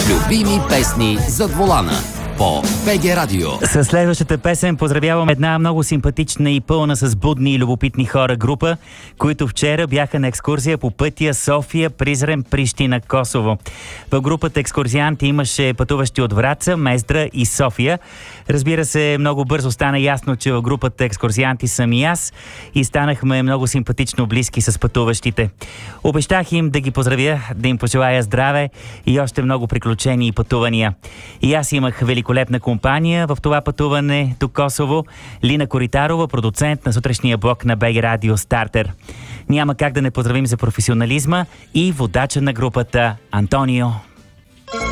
Любими песни зад волана по БГ Радио. С следващата песен поздравявам една много симпатична и пълна с будни и любопитни хора група, които вчера бяха на екскурзия по пътя София, Призрен, Прищина, Косово. В групата екскурзианти имаше пътуващи от Враца, Мездра и София. Разбира се, много бързо стана ясно, че в групата екскурзианти съм и аз и станахме много симпатично близки с пътуващите. Обещах им да ги поздравя, да им пожелая здраве и още много приключения и пътувания. И аз имах великолепна компания в това пътуване до Косово. Лина Коритарова, продуцент на сутрешния блок на БГ Радио Стартер. Няма как да не поздравим за професионализма и водача на групата Антонио.